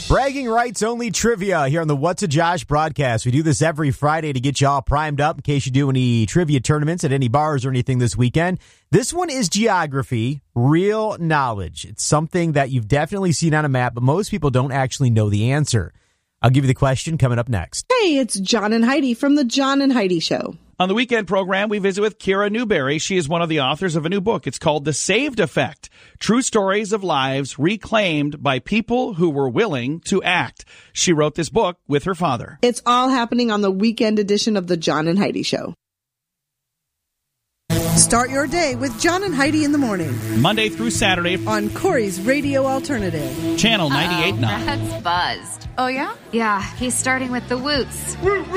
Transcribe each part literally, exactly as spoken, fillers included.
Bragging rights only trivia here on the What's a Josh broadcast. We do this every Friday to get you all primed up in case you do any trivia tournaments at any bars or anything this weekend. This one is geography, real knowledge. It's something that you've definitely seen on a map, but most people don't actually know the answer. I'll give you the question coming up next. Hey, it's John and Heidi from the John and Heidi Show. On the weekend program, we visit with Kira Newberry. She is one of the authors of a new book. It's called The Saved Effect, True Stories of Lives Reclaimed by People Who Were Willing to Act. She wrote this book with her father. It's all happening on the weekend edition of the John and Heidi Show. Start your day with John and Heidi in the morning. Monday through Saturday. On Corey's Radio Alternative. Channel ninety-eight point nine. That's buzzed. Oh, yeah? Yeah, he's starting with the woots.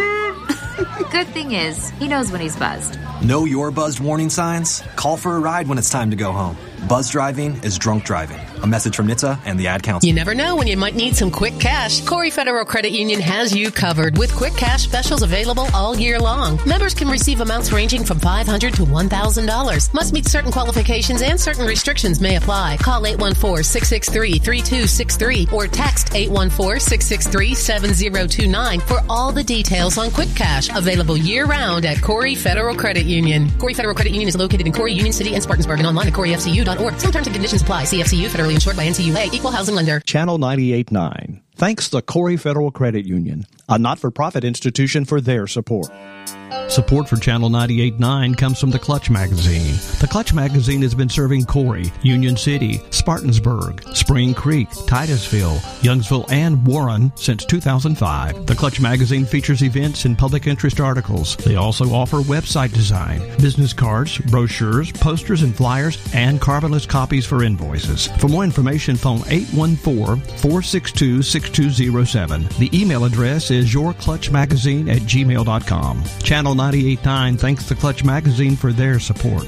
Good thing is, he knows when he's buzzed. Know your buzzed warning signs? Call for a ride when it's time to go home. Buzz driving is drunk driving. A message from N H T S A and the Ad Council. You never know when you might need some quick cash. Corey Federal Credit Union has you covered with quick cash specials available all year long. Members can receive amounts ranging from five hundred dollars to one thousand dollars. Must meet certain qualifications and certain restrictions may apply. Call eight one four, six six three, three two six three or text eight one four, six six three, seven zero two nine for all the details on quick cash. Available year-round at Corey Federal Credit Union. Corey Federal Credit Union is located in Corey, Union City, and Spartansburg, and online at corey f c u dot org. Some terms and conditions apply. C F C U, federally insured by N C U A, equal housing lender. Channel ninety-eight point nine. Thanks to Corey Federal Credit Union, a not-for-profit institution, for their support. Support for Channel ninety-eight point nine comes from The Clutch Magazine. The Clutch Magazine has been serving Corey, Union City, Spartansburg, Spring Creek, Titusville, Youngsville, and Warren since two thousand five. The Clutch Magazine features events and public interest articles. They also offer website design, business cards, brochures, posters and flyers, and carbonless copies for invoices. For more information, phone eight one four, four six two, six two zero seven. The email address is yourclutchmagazine at gmail dot com. Channel ninety-eight point nine thanks the Clutch Magazine for their support.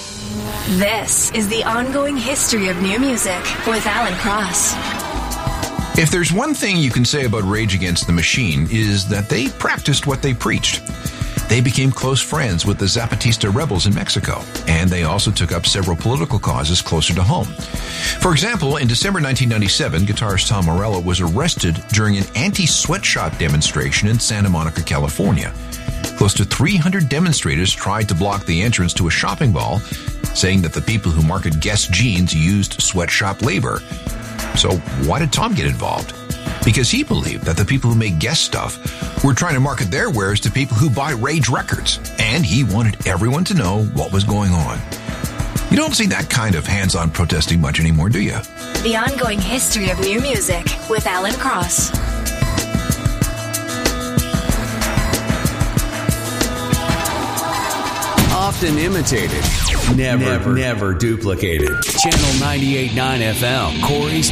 This is the ongoing history of new music with Alan Cross. If there's one thing you can say about Rage Against the Machine is that they practiced what they preached. They became close friends with the Zapatista rebels in Mexico, and they also took up several political causes closer to home. For example, in December nineteen ninety-seven, guitarist Tom Morello was arrested during an anti-sweatshop demonstration in Santa Monica, California. Close to three hundred demonstrators tried to block the entrance to a shopping mall, saying that the people who market Guess jeans used sweatshop labor. So why did Tom get involved? Because he believed that the people who make Guess stuff were trying to market their wares to people who buy Rage records, and he wanted everyone to know what was going on. You don't see that kind of hands-on protesting much anymore, do you? The ongoing history of new music with Alan Cross. Often imitated, never, never, never duplicated. Channel ninety-eight point nine F M, Corey's